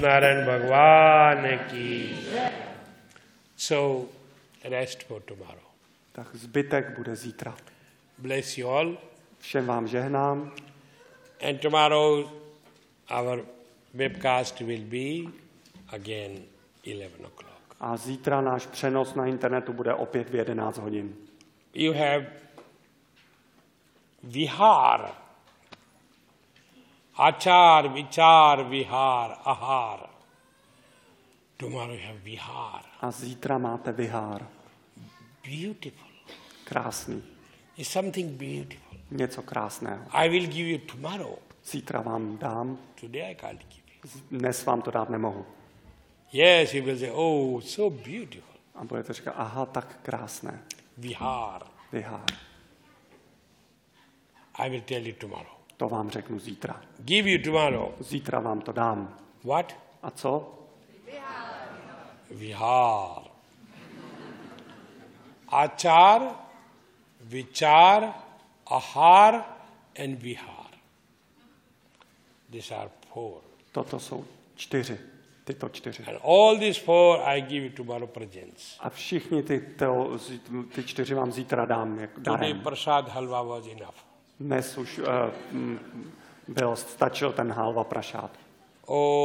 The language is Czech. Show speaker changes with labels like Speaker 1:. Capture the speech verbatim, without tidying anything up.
Speaker 1: Narayan Bhagwan ki. So, rest for tomorrow.
Speaker 2: Tak zbytek bude zítra.
Speaker 1: Bless you all.
Speaker 2: Všem vám žehnám.
Speaker 1: And tomorrow our webcast will be again eleven o'clock.
Speaker 2: A zítra náš přenos na internetu bude opět v jedenáct hodin.
Speaker 1: You have vihar. Achar, vichar, vihar, ahar. Tomorrow you have vihar.
Speaker 2: A zítra máte vihár.
Speaker 1: Beautiful.
Speaker 2: Krásný.
Speaker 1: It's something beautiful.
Speaker 2: Něco krásného.
Speaker 1: I will give you tomorrow.
Speaker 2: Zítra vám dám.
Speaker 1: Today I can't give you.
Speaker 2: Dnes vám to dát nemohu.
Speaker 1: Yes, you will say, oh, so beautiful.
Speaker 2: A budete říkat, aha, tak krásné.
Speaker 1: Vihar.
Speaker 2: Vihár.
Speaker 1: I will tell you tomorrow.
Speaker 2: To vám řeknu zítra.
Speaker 1: Give you tomorrow.
Speaker 2: Zítra vám to dám.
Speaker 1: What?
Speaker 2: A co?
Speaker 1: Vihar. Achar, vichar, ahar and vihar. These are four.
Speaker 2: Toto jsou čtyři. Tyto čtyři.
Speaker 1: And all these four I give you tomorrow presents.
Speaker 2: A všichni ty, to, ty čtyři vám zítra dám. Jak
Speaker 1: Today
Speaker 2: darem.
Speaker 1: prasad halwa was enough.
Speaker 2: Dnes už uh, byl, stačil ten halva prašát.
Speaker 1: Oh.